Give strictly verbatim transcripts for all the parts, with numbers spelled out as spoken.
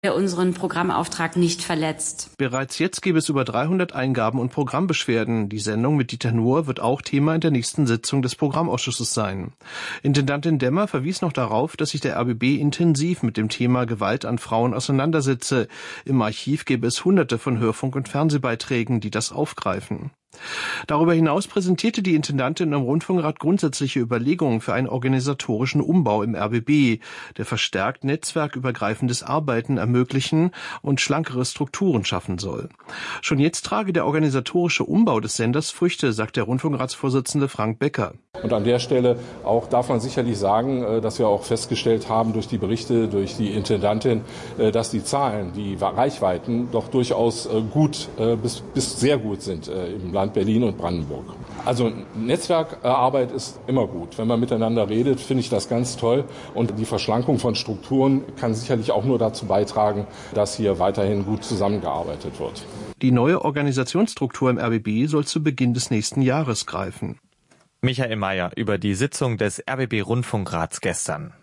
der unseren Programmauftrag nicht verletzt. Bereits jetzt gäbe es über dreihundert Eingaben und Programmbeschwerden. Die Sendung mit Dieter Nuhr wird auch Thema in der nächsten Sitzung des Programmausschusses sein. Intendantin Demmer verwies noch darauf, dass sich der R B B intensiv mit dem Thema Gewalt an Frauen auseinandersetze. Im Archiv gäbe es hunderte von Hörfunk- und Fernsehbeiträgen, die das aufgreifen. Darüber hinaus präsentierte die Intendantin im Rundfunkrat grundsätzliche Überlegungen für einen organisatorischen Umbau im R B B, der verstärkt netzwerkübergreifendes Arbeiten ermöglichen und schlankere Strukturen schaffen soll. Schon jetzt trage der organisatorische Umbau des Senders Früchte, sagt der Rundfunkratsvorsitzende Frank Becker. Und an der Stelle auch darf man sicherlich sagen, dass wir auch festgestellt haben durch die Berichte, durch die Intendantin, dass die Zahlen, die Reichweiten doch durchaus gut bis, bis sehr gut sind im Land Berlin und Brandenburg. Also Netzwerkarbeit ist immer gut. Wenn man miteinander redet, finde ich das ganz toll. Und die Verschlankung von Strukturen kann sicherlich auch nur dazu beitragen, dass hier weiterhin gut zusammengearbeitet wird. Die neue Organisationsstruktur im R B B soll zu Beginn des nächsten Jahres greifen. Michael Mayer über die Sitzung des R B B-Rundfunkrats gestern.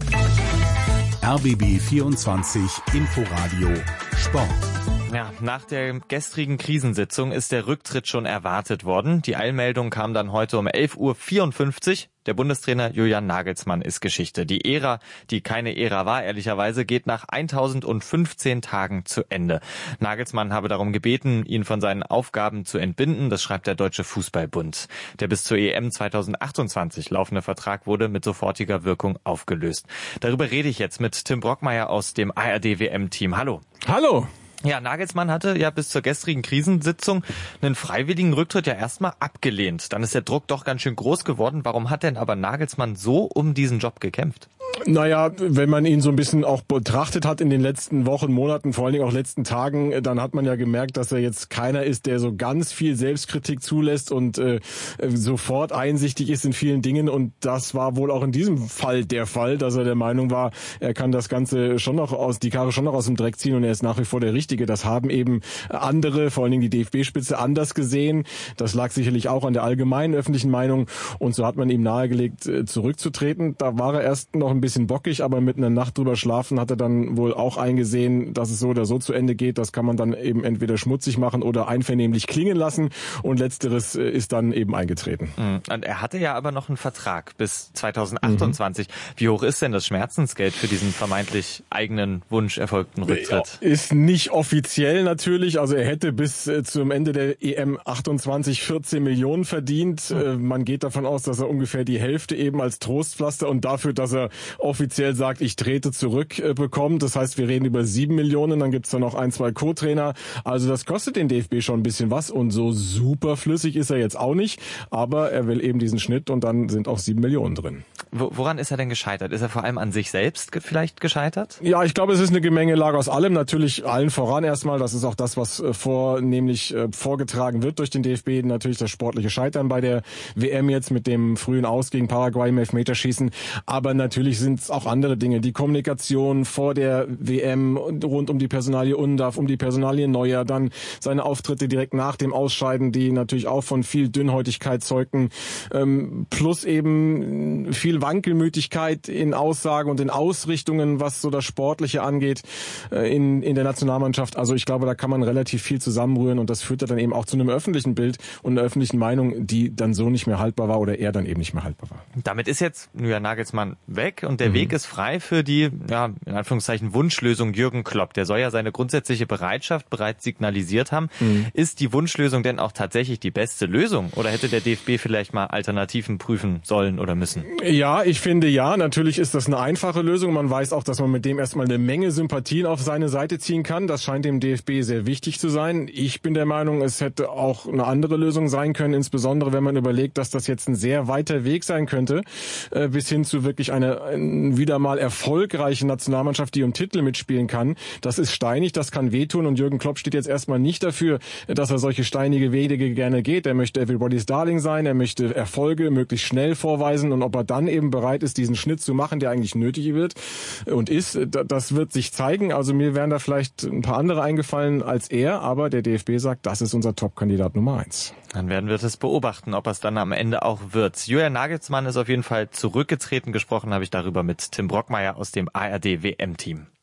R B B vierundzwanzig Inforadio Sport. Ja, nach der gestrigen Krisensitzung ist der Rücktritt schon erwartet worden. Die Eilmeldung kam dann heute um elf Uhr vierundfünfzig. Der Bundestrainer Julian Nagelsmann ist Geschichte. Die Ära, die keine Ära war, ehrlicherweise, geht nach eintausendfünfzehn Tagen zu Ende. Nagelsmann habe darum gebeten, ihn von seinen Aufgaben zu entbinden. Das schreibt der Deutsche Fußballbund. Der bis zur E M zweitausendachtundzwanzig laufende Vertrag wurde mit sofortiger Wirkung aufgelöst. Darüber rede ich jetzt mit Tim Brockmeier aus dem A R D W M-Team. Hallo. Hallo. Ja, Nagelsmann hatte ja bis zur gestrigen Krisensitzung einen freiwilligen Rücktritt ja erstmal abgelehnt. Dann ist der Druck doch ganz schön groß geworden. Warum hat denn aber Nagelsmann so um diesen Job gekämpft? Naja, wenn man ihn so ein bisschen auch betrachtet hat in den letzten Wochen, Monaten, vor allen Dingen auch letzten Tagen, dann hat man ja gemerkt, dass er jetzt keiner ist, der so ganz viel Selbstkritik zulässt und äh, sofort einsichtig ist in vielen Dingen. Und das war wohl auch in diesem Fall der Fall, dass er der Meinung war, er kann das Ganze schon noch aus, die Karre schon noch aus dem Dreck ziehen und er ist nach wie vor der Richtige. Das haben eben andere, vor allen Dingen die D F B-Spitze, anders gesehen. Das lag sicherlich auch an der allgemeinen öffentlichen Meinung. Und so hat man ihm nahegelegt, zurückzutreten. Da war er erst noch ein bisschen bockig, aber mit einer Nacht drüber schlafen hat er dann wohl auch eingesehen, dass es so oder so zu Ende geht. Das kann man dann eben entweder schmutzig machen oder einvernehmlich klingen lassen. Und letzteres ist dann eben eingetreten. Und er hatte ja aber noch einen Vertrag bis zweitausendachtundzwanzig. Mhm. Wie hoch ist denn das Schmerzensgeld für diesen vermeintlich eigenen Wunsch erfolgten Rücktritt? Ist nicht offiziell natürlich. Also er hätte bis zum Ende der E M achtundzwanzig vierzehn Millionen verdient. Mhm. Man geht davon aus, dass er ungefähr die Hälfte eben als Trostpflaster und dafür, dass er offiziell sagt, ich trete zurück, äh, bekommt. Das heißt, wir reden über sieben Millionen, dann gibt's da noch ein, zwei Co-Trainer. Also das kostet den D F B schon ein bisschen was und so super flüssig ist er jetzt auch nicht. Aber er will eben diesen Schnitt und dann sind auch sieben Millionen drin. Woran ist er denn gescheitert? Ist er vor allem an sich selbst vielleicht gescheitert? Ja, ich glaube, es ist eine Gemengelage aus allem. Natürlich allen voran erstmal. Das ist auch das, was äh, vornehmlich äh, vorgetragen wird durch den D F B. Natürlich das sportliche Scheitern bei der W M jetzt mit dem frühen Aus gegen Paraguay im Elfmeterschießen. Aber natürlich sind es auch andere Dinge. Die Kommunikation vor der W M rund um die Personalie Undav, um die Personalie Neuer, dann seine Auftritte direkt nach dem Ausscheiden, die natürlich auch von viel Dünnhäutigkeit zeugten, ähm, plus eben viel Wankelmütigkeit in Aussagen und in Ausrichtungen, was so das Sportliche angeht äh, in, in der Nationalmannschaft. Also ich glaube, da kann man relativ viel zusammenrühren und das führte dann eben auch zu einem öffentlichen Bild und einer öffentlichen Meinung, die dann so nicht mehr haltbar war oder er dann eben nicht mehr haltbar war. Damit ist jetzt Julian Nagelsmann weg und der mhm. Weg ist frei für die, ja, in Anführungszeichen Wunschlösung Jürgen Klopp. Der soll ja seine grundsätzliche Bereitschaft bereits signalisiert haben. Mhm. Ist die Wunschlösung denn auch tatsächlich die beste Lösung? Oder hätte der D F B vielleicht mal Alternativen prüfen sollen oder müssen? Ja, ich finde ja. Natürlich ist das eine einfache Lösung. Man weiß auch, dass man mit dem erstmal eine Menge Sympathien auf seine Seite ziehen kann. Das scheint dem D F B sehr wichtig zu sein. Ich bin der Meinung, es hätte auch eine andere Lösung sein können, insbesondere wenn man überlegt, dass das jetzt ein sehr weiter Weg sein könnte, äh, bis hin zu wirklich einer wieder mal erfolgreiche Nationalmannschaft, die um Titel mitspielen kann. Das ist steinig, das kann wehtun und Jürgen Klopp steht jetzt erstmal nicht dafür, dass er solche steinige Wege gerne geht. Er möchte Everybody's Darling sein, er möchte Erfolge möglichst schnell vorweisen und ob er dann eben bereit ist, diesen Schnitt zu machen, der eigentlich nötig wird und ist, das wird sich zeigen. Also mir wären da vielleicht ein paar andere eingefallen als er, aber der D F B sagt, das ist unser Top-Kandidat Nummer eins. Dann werden wir das beobachten, ob es dann am Ende auch wird. Julian Nagelsmann ist auf jeden Fall zurückgetreten. Gesprochen habe ich darüber mit Tim Brockmeier aus dem A R D W M-Team.